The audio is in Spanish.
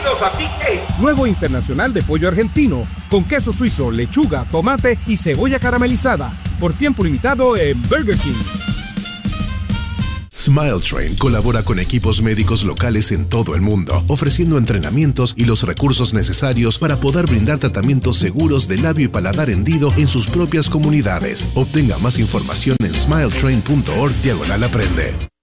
Bienvenidos a Big Taste. Nuevo internacional de pollo argentino, con queso suizo, lechuga, tomate y cebolla caramelizada. Por tiempo limitado en Burger King. Smile Train colabora con equipos médicos locales en todo el mundo, ofreciendo entrenamientos y los recursos necesarios para poder brindar tratamientos seguros de labio y paladar hendido en sus propias comunidades. Obtenga más información en smiletrain.org/aprende.